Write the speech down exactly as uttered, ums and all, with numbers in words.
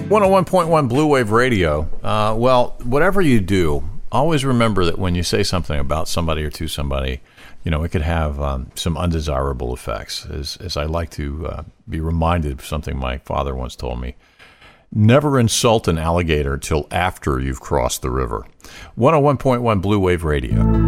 one oh one point one Blue Wave Radio. Uh, well, whatever you do, always remember that when you say something about somebody or to somebody, you know, it could have um, some undesirable effects. As, as I like to uh, be reminded of something my father once told me. Never insult an alligator till after you've crossed the river. one oh one point one Blue Wave Radio.